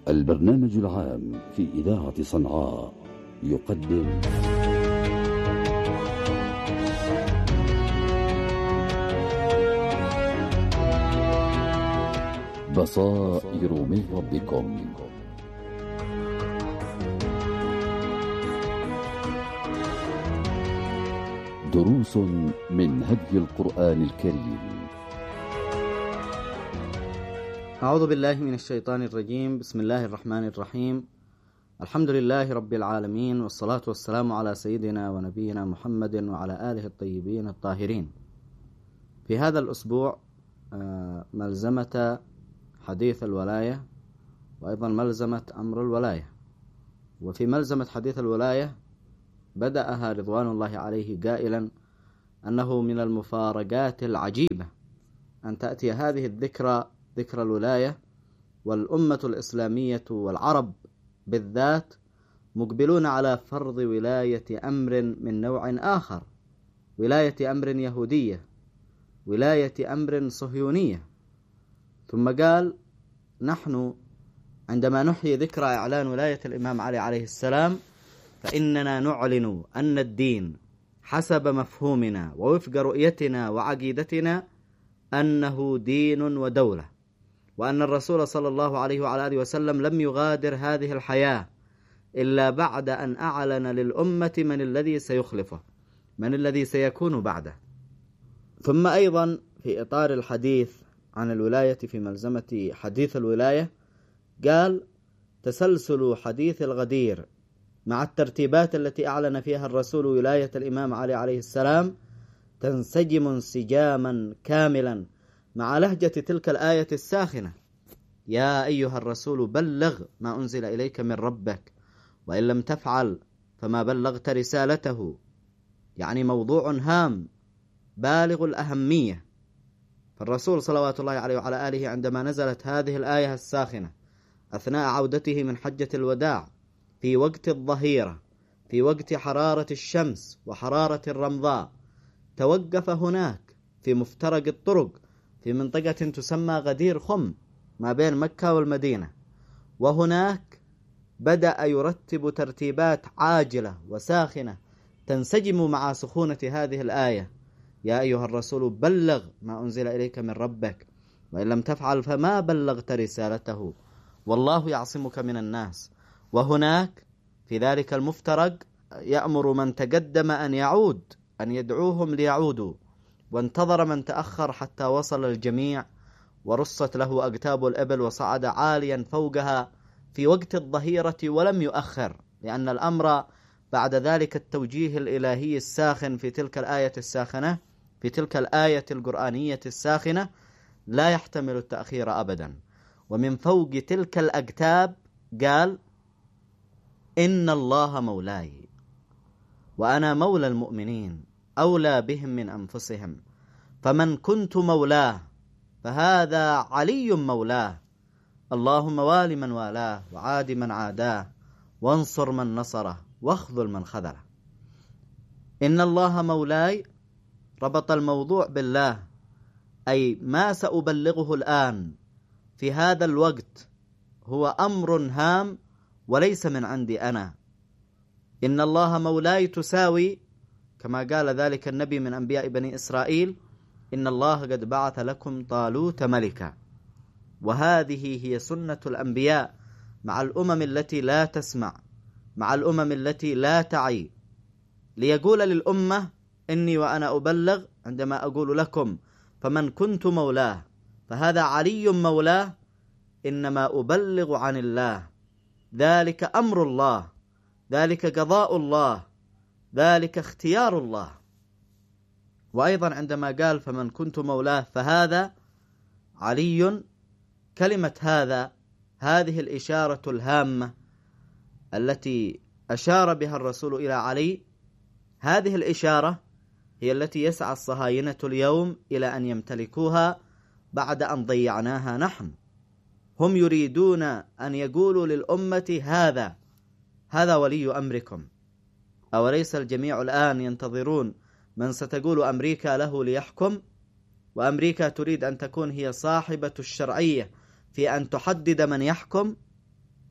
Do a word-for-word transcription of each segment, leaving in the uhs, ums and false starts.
البرنامج العام في إذاعة صنعاء يقدم بصائر من ربكم. دروس من هدي القرآن الكريم. أعوذ بالله من الشيطان الرجيم. بسم الله الرحمن الرحيم. الحمد لله رب العالمين، والصلاة والسلام على سيدنا ونبينا محمد وعلى آله الطيبين الطاهرين. في هذا الأسبوع ملزمة حديث الولاية، وأيضا ملزمة أمر الولاية. وفي ملزمة حديث الولاية بدأها رضوان الله عليه قائلا أنه من المفارقات العجيبة أن تأتي هذه الذكرى، ذكرى الولاية، والأمة الإسلامية والعرب بالذات مقبلون على فرض ولاية أمر من نوع آخر، ولاية أمر يهودية، ولاية أمر صهيونية. ثم قال: نحن عندما نحيي ذكرى إعلان ولاية الإمام علي عليه السلام فإننا نعلن أن الدين حسب مفهومنا ووفق رؤيتنا وعقيدتنا أنه دين ودولة، وأن الرسول صلى الله عليه وعلى آله وسلم لم يغادر هذه الحياة إلا بعد أن أعلن للأمة من الذي سيخلفه، من الذي سيكون بعده. ثم أيضا في إطار الحديث عن الولاية في ملزمة حديث الولاية قال: تسلسل حديث الغدير مع الترتيبات التي أعلن فيها الرسول ولاية الإمام علي عليه السلام تنسجم انسجاما كاملا مع لهجة تلك الآية الساخنة: يا أيها الرسول بلغ ما أنزل إليك من ربك وإن لم تفعل فما بلغت رسالته. يعني موضوع هام بالغ الأهمية. فالرسول صلوات الله عليه وعلى آله عندما نزلت هذه الآية الساخنة أثناء عودته من حجة الوداع في وقت الظهيرة، في وقت حرارة الشمس وحرارة الرمضاء، توقف هناك في مفترق الطرق في منطقة تسمى غدير خم ما بين مكة والمدينة، وهناك بدأ يرتب ترتيبات عاجلة وساخنة تنسجم مع سخونة هذه الآية: يا أيها الرسول بلغ ما أنزل إليك من ربك وإن لم تفعل فما بلغت رسالته والله يعصمك من الناس. وهناك في ذلك المفترق يأمر من تقدم أن يعود، أن يدعوهم ليعودوا، وانتظر من تأخر حتى وصل الجميع ورصت له أقتاب الإبل وصعد عاليا فوقها في وقت الظهيرة ولم يؤخر، لأن الأمر بعد ذلك التوجيه الإلهي الساخن في تلك الآية الساخنة، في تلك الآية القرآنية الساخنة، لا يحتمل التأخير أبدا. ومن فوق تلك الأقتاب قال: إن الله مولاي وأنا مولى المؤمنين أولى بهم من أنفسهم، فمن كنت مولاه فهذا علي مولاه، اللهم وال من والاه وعاد من عاداه وانصر من نصره واخذل من خذله. إن الله مولاي ربط الموضوع بالله، أي ما سأبلغه الآن في هذا الوقت هو أمر هام وليس من عندي أنا. إن الله مولاي تساوي كما قال ذلك النبي من أنبياء بني إسرائيل: إن الله قد بعث لكم طالوت ملكا. وهذه هي سنة الأنبياء مع الأمم التي لا تسمع، مع الأمم التي لا تعي، ليقول للأمة: إني وأنا أبلغ، عندما أقول لكم فمن كنت مولاه فهذا علي مولاه، إنما أبلغ عن الله، ذلك أمر الله، ذلك قضاء الله، ذلك اختيار الله. وأيضا عندما قال فمن كنت مولاه فهذا علي، كلمة هذا، هذه الإشارة الهامة التي أشار بها الرسول إلى علي، هذه الإشارة هي التي يسعى الصهاينة اليوم إلى أن يمتلكوها بعد أن ضيعناها نحن. هم يريدون أن يقولوا للأمة: هذا هذا ولي أمركم. أوليس الجميع الآن ينتظرون من ستقول أمريكا له ليحكم؟ وأمريكا تريد أن تكون هي صاحبة الشرعية في أن تحدد من يحكم.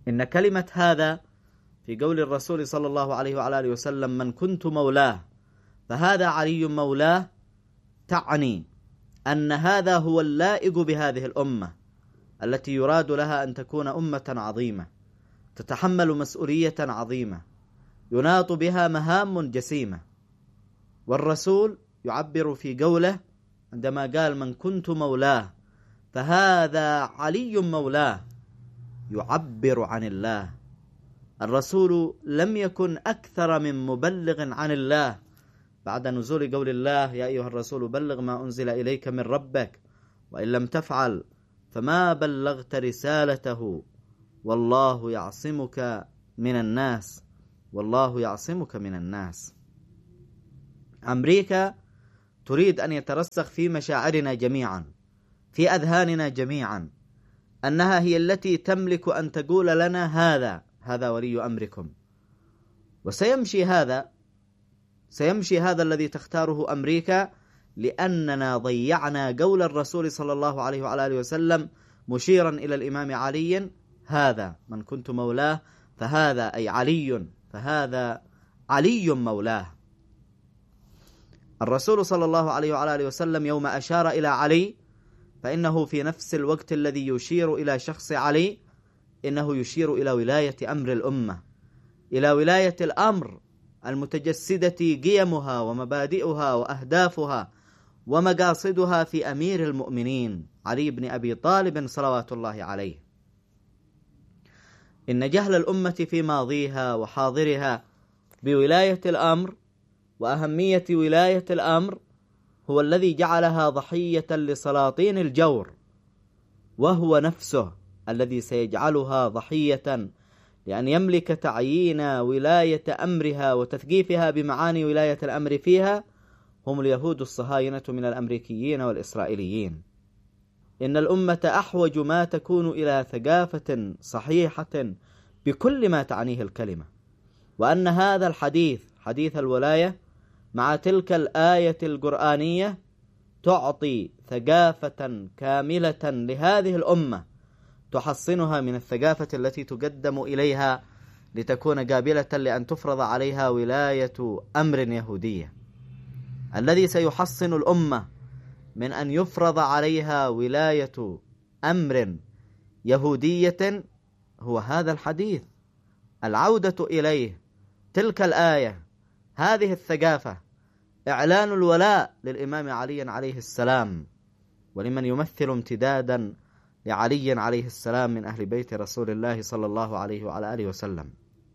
إن كلمة هذا في قول الرسول صلى الله عليه وعلى آله وسلم من كنت مولاه فهذا علي مولاه، تعني أن هذا هو اللائق بهذه الأمة التي يراد لها أن تكون أمة عظيمة تتحمل مسؤولية عظيمة يناط بها مهام جسيمة. والرسول يعبر في قوله عندما قال من كنت مولاه فهذا علي مولاه يعبر عن الله. الرسول لم يكن أكثر من مبلغ عن الله بعد نزول قول الله يا أيها الرسول بلغ ما أنزل إليك من ربك وإن لم تفعل فما بلغت رسالته والله يعصمك من الناس والله يعصمك من الناس. أمريكا تريد أن يترسخ في مشاعرنا جميعا، في أذهاننا جميعا، أنها هي التي تملك أن تقول لنا هذا هذا ولي أمركم. وسيمشي هذا سيمشي هذا الذي تختاره أمريكا لأننا ضيعنا قول الرسول صلى الله عليه وعلى آله وسلم مشيرا إلى الإمام علي هذا من كنت مولاه فهذا أي علي فهذا علي مولاه. الرسول صلى الله عليه وعلى آله وسلم يوم أشار إلى علي فإنه في نفس الوقت الذي يشير إلى شخص علي إنه يشير إلى ولاية أمر الأمة، إلى ولاية الأمر المتجسدة قيمها ومبادئها وأهدافها ومقاصدها في أمير المؤمنين علي بن أبي طالب صلوات الله عليه. إن جهل الأمة في ماضيها وحاضرها بولاية الأمر وأهمية ولاية الأمر هو الذي جعلها ضحية لسلاطين الجور، وهو نفسه الذي سيجعلها ضحية لأن يملك تعيين ولاية أمرها وتثقيفها بمعاني ولاية الأمر فيها هم اليهود الصهاينة من الأمريكيين والإسرائيليين. إن الأمة أحوج ما تكون إلى ثقافة صحيحة بكل ما تعنيه الكلمة، وأن هذا الحديث حديث الولاية مع تلك الآية القرآنية تعطي ثقافة كاملة لهذه الأمة تحصنها من الثقافة التي تقدم إليها لتكون قابلة لأن تفرض عليها ولاية أمر يهودية. الذي سيحصن الأمة من أن يفرض عليها ولاية أمر يهودية هو هذا الحديث، العودة إليه، تلك الآية، هذه الثقافة، إعلان الولاء للإمام علي عليه السلام ولمن يمثل امتدادا لعلي عليه السلام من أهل بيت رسول الله صلى الله عليه وعلى آله وسلم.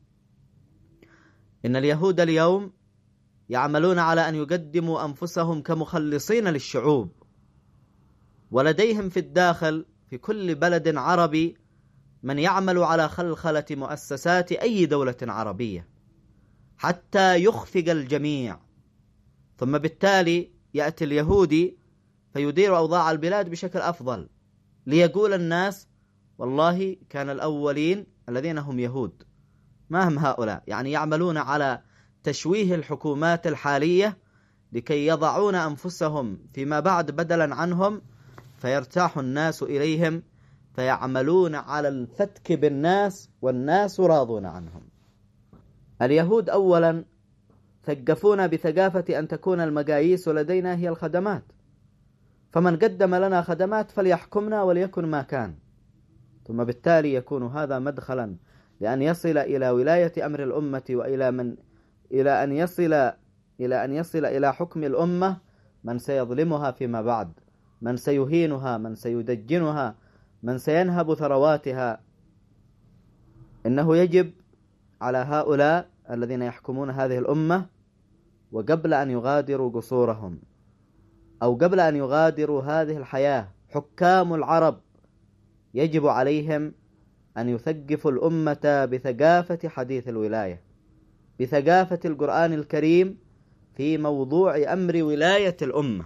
إن اليهود اليوم يعملون على أن يقدموا أنفسهم كمخلصين للشعوب، ولديهم في الداخل في كل بلد عربي من يعمل على خلخلة مؤسسات أي دولة عربية حتى يخفق الجميع، ثم بالتالي يأتي اليهودي فيدير أوضاع البلاد بشكل أفضل ليقول الناس والله كان الأولين الذين هم يهود ما هم هؤلاء، يعني يعملون على تشويه الحكومات الحالية لكي يضعون أنفسهم فيما بعد بدلا عنهم فيرتاح الناس إليهم فيعملون على الفتك بالناس والناس راضون عنهم. اليهود أولا ثقفونا بثقافة أن تكون المقاييس لدينا هي الخدمات، فمن قدم لنا خدمات فليحكمنا وليكن ما كان، ثم بالتالي يكون هذا مدخلا لأن يصل إلى ولاية أمر الأمة وإلى من إلى أن يصل إلى أن يصل إلى حكم الأمة من سيظلمها فيما بعد، من سيهينها، من سيدجنها، من سينهب ثرواتها. إنه يجب على هؤلاء الذين يحكمون هذه الأمة وقبل أن يغادروا قصورهم أو قبل أن يغادروا هذه الحياة حكام العرب يجب عليهم أن يثقفوا الأمة بثقافة حديث الولاية، بثقافة القرآن الكريم في موضوع أمر ولاية الأمة،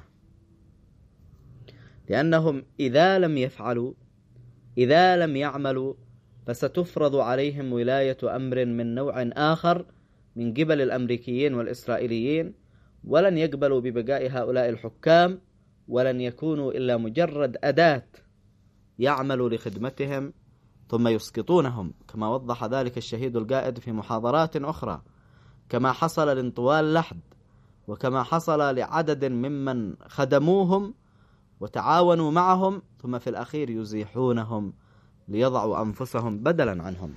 لأنهم إذا لم يفعلوا إذا لم يعملوا فستفرض عليهم ولاية أمر من نوع آخر من قبل الأمريكيين والإسرائيليين، ولن يقبلوا ببقاء هؤلاء الحكام ولن يكونوا إلا مجرد أداة يعمل لخدمتهم ثم يسقطونهم، كما وضح ذلك الشهيد القائد في محاضرات أخرى، كما حصل لانطوال لحد، وكما حصل لعدد ممن خدموهم وتعاونوا معهم، ثم في الأخير يزيحونهم ليضعوا أنفسهم بدلا عنهم.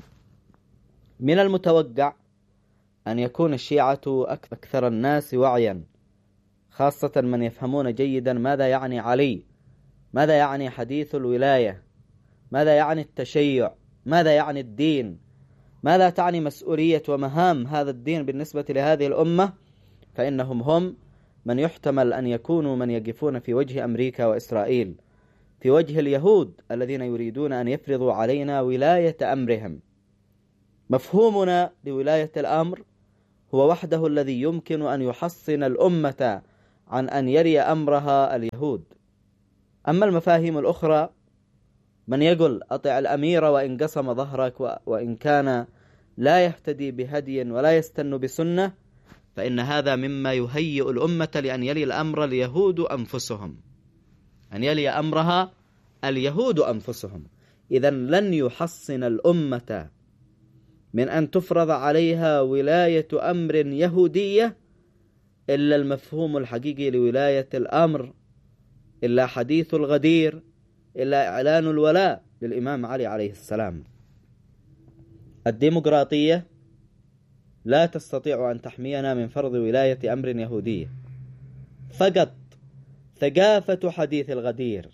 من المتوقع أن يكون الشيعة أكثر الناس وعيا، خاصة من يفهمون جيدا ماذا يعني علي، ماذا يعني حديث الولاية، ماذا يعني التشيع، ماذا يعني الدين، ماذا تعني مسؤولية ومهام هذا الدين بالنسبة لهذه الأمة، فإنهم هم من يحتمل أن يكونوا من يقفون في وجه أمريكا وإسرائيل، في وجه اليهود الذين يريدون أن يفرضوا علينا ولاية أمرهم. مفهومنا لولاية الأمر هو وحده الذي يمكن أن يحصن الأمة عن أن يري أمرها اليهود. أما المفاهيم الأخرى، من يقول أطع الأمير وإن قسم ظهرك وإن كان لا يهتدي بهدي ولا يستن بسنة، فإن هذا مما يهيئ الأمة لأن يلي الأمر اليهود أنفسهم، أن يلي أمرها اليهود أنفسهم. إذن لن يحصن الأمة من أن تفرض عليها ولاية أمر يهودية إلا المفهوم الحقيقي لولاية الأمر، إلا حديث الغدير، إلا إعلان الولاء للإمام علي عليه السلام. الديمقراطية لا تستطيع أن تحمينا من فرض ولاية أمر يهودية، فقط ثقافة حديث الغدير،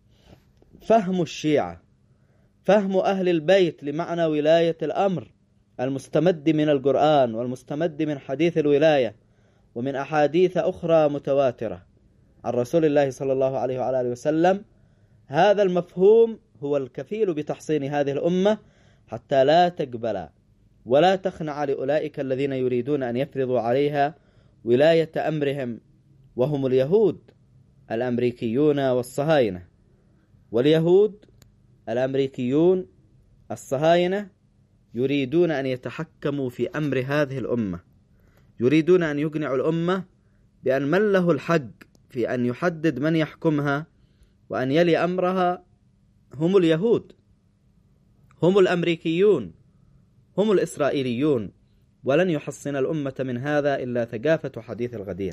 فهم الشيعة، فهم أهل البيت لمعنى ولاية الأمر المستمد من القرآن والمستمد من حديث الولاية ومن أحاديث أخرى متواترة عن رسول الله صلى الله عليه وعلى آله وسلم. هذا المفهوم هو الكفيل بتحصين هذه الأمة حتى لا تقبل ولا تخنع لأولئك الذين يريدون أن يفرضوا عليها ولاية أمرهم، وهم اليهود الأمريكيون والصهاينة. واليهود الأمريكيون الصهاينة يريدون أن يتحكموا في أمر هذه الأمة، يريدون أن يقنعوا الأمة بأن من له الحق في أن يحدد من يحكمها وأن يلي أمرها هم اليهود، هم الأمريكيون، هم الإسرائيليون. ولن يحصن الأمة من هذا إلا ثقافة حديث الغدير.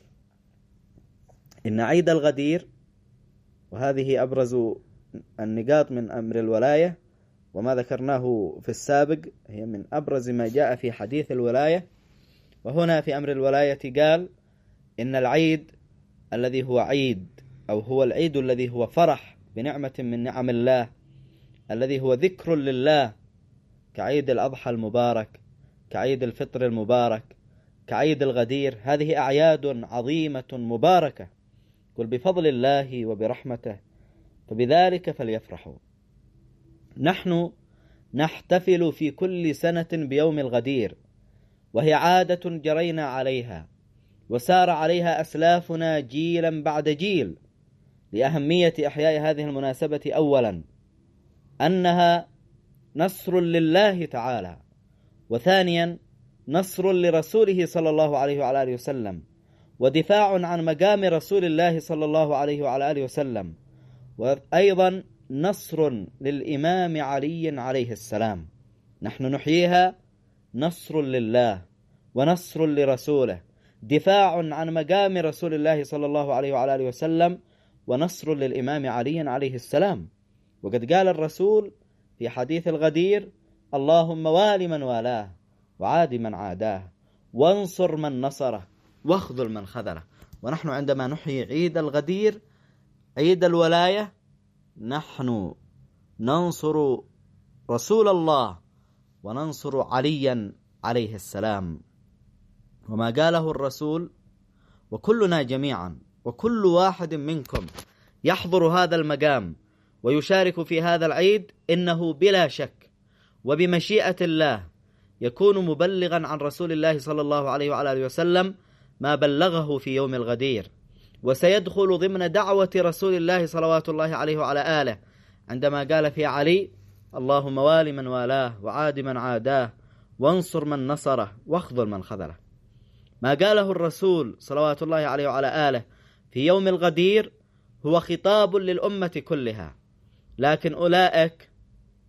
إن عيد الغدير، وهذه أبرز النقاط من أمر الولاية وما ذكرناه في السابق، هي من أبرز ما جاء في حديث الولاية. وهنا في أمر الولاية قال إن العيد الذي هو عيد، أو هو العيد الذي هو فرح بنعمة من نعم الله، الذي هو ذكر لله، كعيد الأضحى المبارك، كعيد الفطر المبارك، كعيد الغدير، هذه أعياد عظيمة مباركة، قل بفضل الله وبرحمته فبذلك فليفرحوا. نحن نحتفل في كل سنة بيوم الغدير، وهي عادة جرينا عليها وسار عليها أسلافنا جيلا بعد جيل، لأهمية إحياء هذه المناسبة أولا أنها نصر لله تعالى، وثانيا نصر لرسوله صلى الله عليه وعلى آله وسلم، ودفاع عن مقام رسول الله صلى الله عليه وعلى آله وسلم، وأيضا نصر للإمام علي عليه السلام. نحن نحييها نصر لله ونصر لرسوله، دفاع عن مقام رسول الله صلى الله عليه وعلى آله وسلم، ونصر للإمام علي عليه السلام. وقد قال الرسول في حديث الغدير: اللهم وال من والاه وعاد من عاداه وانصر من نصره واخذل من خذله. ونحن عندما نحيي عيد الغدير، عيد الولاية، نحن ننصر رسول الله وننصر عليا عليه السلام. وما قاله الرسول، وكلنا جميعا وكل واحد منكم يحضر هذا المقام ويشارك في هذا العيد، إنه بلا شك وبمشيئة الله يكون مبلغا عن رسول الله صلى الله عليه وعلى آله وسلم ما بلغه في يوم الغدير، وسيدخل ضمن دعوة رسول الله صلوات الله عليه وعلى آله عندما قال في علي: اللهم وال من والاه وعاد من عاداه وانصر من نصره واخذل من خذله. ما قاله الرسول صلوات الله عليه وعلى آله في يوم الغدير هو خطاب للأمة كلها، لكن أولئك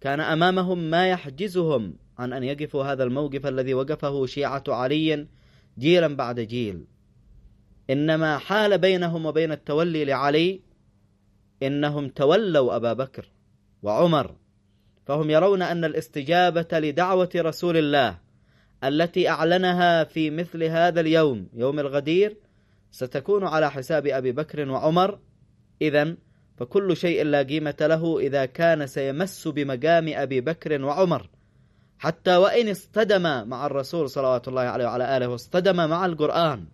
كان أمامهم ما يحجزهم عن أن يقفوا هذا الموقف الذي وقفه شيعة علي جيلا بعد جيل. إنما حال بينهم وبين التولي لعلي إنهم تولوا أبا بكر وعمر، فهم يرون أن الاستجابة لدعوة رسول الله التي أعلنها في مثل هذا اليوم يوم الغدير ستكون على حساب أبي بكر وعمر. إذن فكل شيء لا قيمة له إذا كان سيمس بمقام أبي بكر وعمر، حتى وإن اصطدم مع الرسول صلوات الله عليه وعلى آله واصطدم مع القرآن.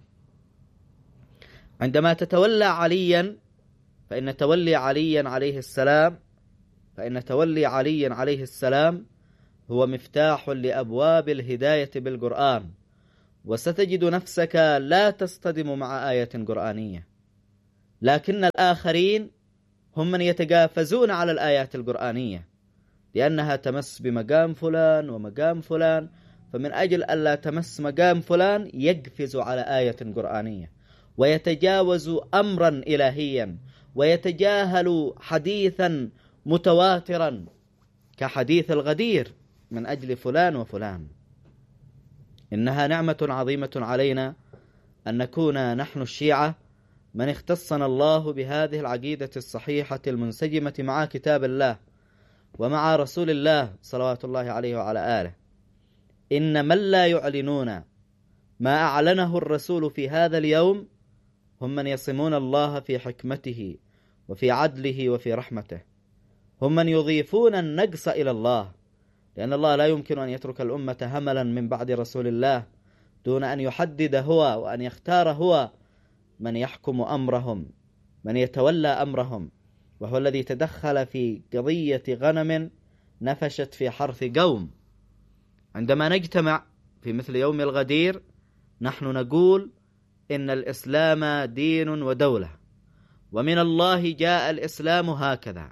عندما تتولى عليا فإن تولي علي عليه السلام فإن تولي علي عليه السلام هو مفتاح لأبواب الهداية بالقرآن، وستجد نفسك لا تصطدم مع آية قرآنية، لكن الآخرين هم من يتقافزون على الآيات القرآنية لأنها تمس بمقام فلان ومقام فلان، فمن أجل ألا تمس مقام فلان يقفز على آية قرآنية ويتجاوز أمرا إلهيا ويتجاهل حديثا متواترا كحديث الغدير من أجل فلان وفلان. إنها نعمة عظيمة علينا أن نكون نحن الشيعة من اختصنا الله بهذه العقيدة الصحيحة المنسجمة مع كتاب الله ومع رسول الله صلوات الله عليه وعلى آله. إن من لا يعلنون ما أعلنه الرسول في هذا اليوم هم من يصمون الله في حكمته وفي عدله وفي رحمته، هم من يضيفون النقص إلى الله، لأن الله لا يمكن أن يترك الأمة هملا من بعد رسول الله دون أن يحدد هو وأن يختار هو من يحكم أمرهم، من يتولى أمرهم، وهو الذي تدخل في قضية غنم نفشت في حرث قوم. عندما نجتمع في مثل يوم الغدير نحن نقول إن الإسلام دين ودولة، ومن الله جاء الإسلام هكذا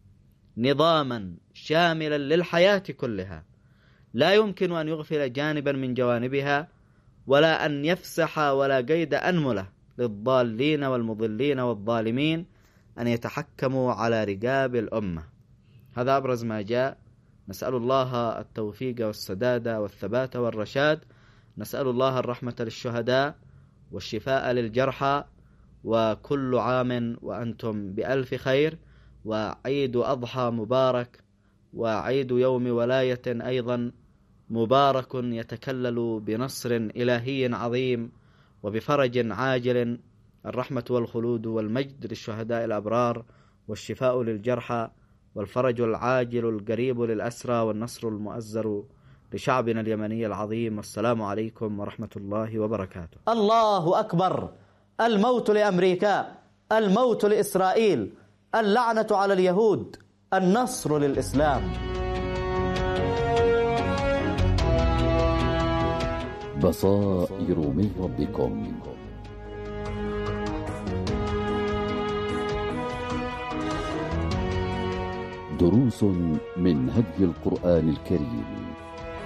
نظاما شاملا للحياة كلها، لا يمكن أن يغفل جانبا من جوانبها ولا أن يفسح ولا قيد أنملة للضالين والمضلين والظالمين أن يتحكموا على رقاب الأمة. هذا أبرز ما جاء. نسأل الله التوفيق والسداد والثبات والرشاد، نسأل الله الرحمة للشهداء والشفاء للجرحى، وكل عام وأنتم بألف خير، وعيد أضحى مبارك، وعيد يوم ولاية أيضا مبارك يتكلل بنصر إلهي عظيم وبفرج عاجل، الرحمة والخلود والمجد للشهداء الأبرار، والشفاء للجرحى، والفرج العاجل القريب للأسرى، والنصر المؤزر لشعبنا اليمني العظيم. والسلام عليكم ورحمة الله وبركاته. الله أكبر. الموت لأمريكا، الموت لإسرائيل، اللعنة على اليهود، النصر للإسلام. بصائر من ربكم. دروس من هدي القرآن الكريم.